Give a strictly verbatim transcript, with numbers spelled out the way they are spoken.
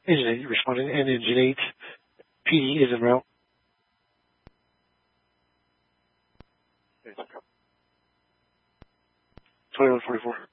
Engine eight responding, and Engine eight, P D is en route. twenty-one forty-four.